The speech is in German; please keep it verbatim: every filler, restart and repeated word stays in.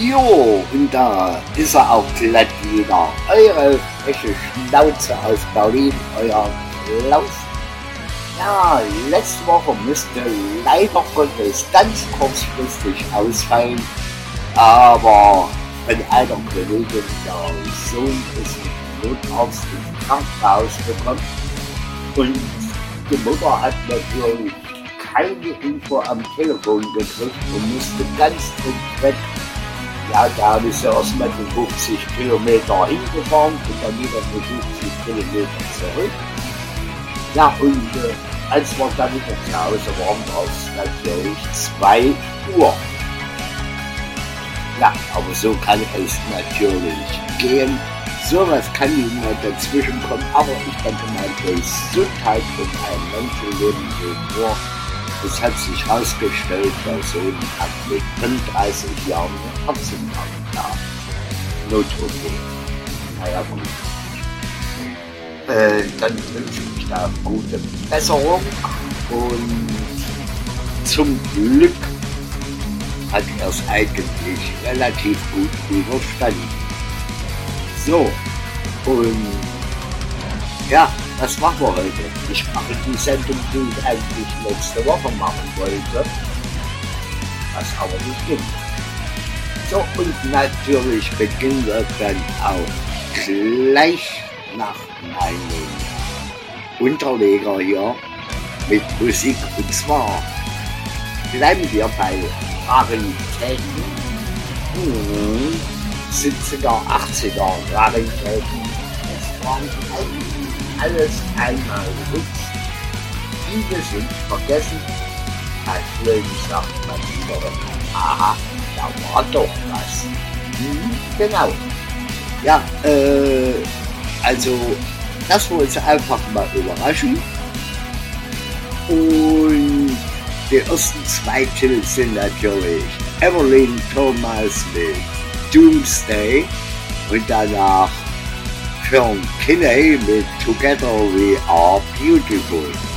Jo, und da ist er auch glatt wieder. Eure freche Schnauze aus Berlin, euer Klaus. Ja, letzte Woche musste leider Gottes ganz kurzfristig ausfallen, aber von einer Kollegin, der Sohn ist mit Notarzt ins Krankenhaus gekommen und die Mutter hat natürlich keine Info am Telefon gekriegt und musste ganz dringend weg. Ja, da ist er erstmal die fünfzig Kilometer hingefahren und dann wieder die fünfzig Kilometer zurück. Ja, und äh, als wir dann wieder zu Hause waren, war es natürlich zwei Uhr. Ja, aber so kann es natürlich gehen. Sowas kann Ihnen mal dazwischen kommen, aber ich denke mal, Gesundheit und ein Menschenleben geht nur. Es hat sich herausgestellt, der Sohn hat mit fünfunddreißig Jahren einen Herzinfarkt gehabt. Not-O P. Naja, gut. Äh, dann wünsche ich da gute Besserung und zum Glück hat er es eigentlich relativ gut überstanden. So, und ja, was machen wir heute? Ich mache die Sendung, die ich eigentlich letzte Woche machen wollte, was aber nicht ging. So, und natürlich beginnen wir dann auch gleich nach meinem Unterleger hier mit Musik. Und zwar bleiben wir bei Raritäten, hm, siebziger, achtziger Raritäten. Es waren alles einmal Hits. Viele sind vergessen. Natürlich sagt man wieder, aha, da war doch was. Hm, genau. Ja, äh, also, das wollen uns einfach mal überraschen. Und die ersten zwei Titel sind natürlich Evelyn Thomas mit Doomsday und danach Fern Kinney mit Together We Are Beautiful.